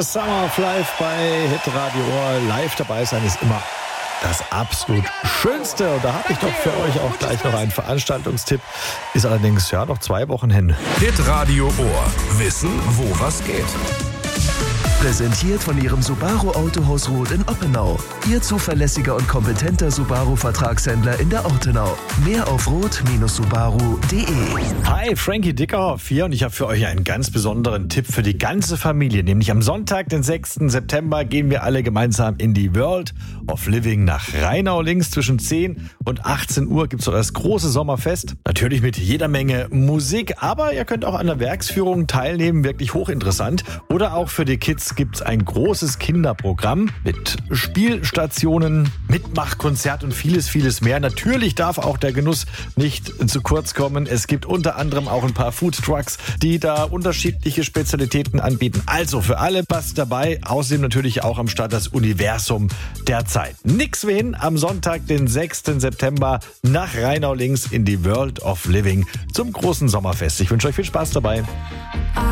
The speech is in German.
Summer of Life bei Hitradio Ohr. Live dabei sein ist immer das absolut Schönste. Und da habe ich doch für euch auch gleich noch einen Veranstaltungstipp. Ist allerdings noch 2 Wochen hin. Hitradio Ohr. Wissen, wo was geht. Präsentiert von Ihrem Subaru Autohaus Roth in Oppenau. Ihr zuverlässiger und kompetenter Subaru-Vertragshändler in der Ortenau. Mehr auf roth-subaru.de. Hi, Frankie Dickerhoff hier und ich habe für euch einen ganz besonderen Tipp für die ganze Familie. Nämlich am Sonntag, den 6. September, gehen wir alle gemeinsam in die World of Living nach Rheinau. Links zwischen 10 und 18 Uhr gibt es das große Sommerfest. Natürlich mit jeder Menge Musik, aber ihr könnt auch an der Werksführung teilnehmen. Wirklich hochinteressant. Oder auch für die Kids gibt es ein großes Kinderprogramm mit Spielstationen, Mitmachkonzert und vieles, vieles mehr. Natürlich darf auch der Genuss nicht zu kurz kommen. Es gibt unter anderem auch ein paar Foodtrucks, die da unterschiedliche Spezialitäten anbieten. Also für alle passt dabei. Außerdem natürlich auch am Start das Universum der Zeit. Nix wie hin am Sonntag, den 6. September nach Rheinau links in die World of Living zum großen Sommerfest. Ich wünsche euch viel Spaß dabei.